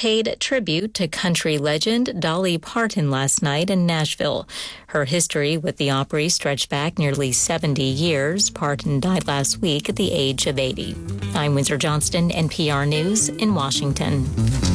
paid tribute to country legend Dolly Parton last night in Nashville. Her history with the Opry stretched back nearly 70 years. Parton died last week at the age of 80. I'm Windsor Johnston, NPR News in Washington.